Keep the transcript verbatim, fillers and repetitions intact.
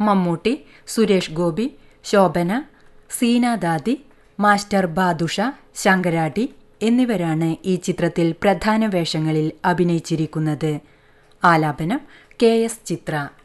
Mammootty, Suresh Gopi, Shobhana, സീനാദാദി, master Badusha, Sankaradi എന്നിവരാണ് ഈ ചിത്രത്തിൽ പ്രധാന വേഷങ്ങളിൽ അഭിനയിച്ചിരിക്കുന്നത്. ആലാപനം കെ എസ് ചിത്ര.